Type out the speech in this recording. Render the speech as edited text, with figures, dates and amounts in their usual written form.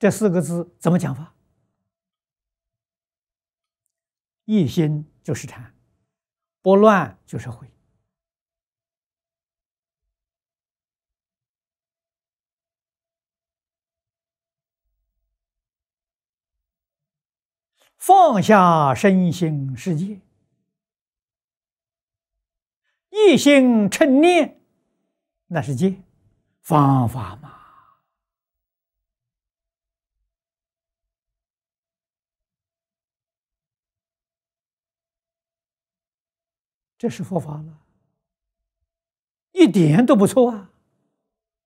这四个字怎么讲法？一心就是禅，不乱就是慧。放下身心世界，一心称念，那是戒方法嘛。这是佛法了，一点都不错啊。